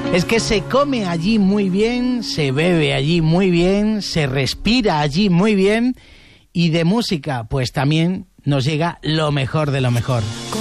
Es que se come allí muy bien, se bebe allí muy bien, se respira allí muy bien y de música pues también nos llega lo mejor de lo mejor.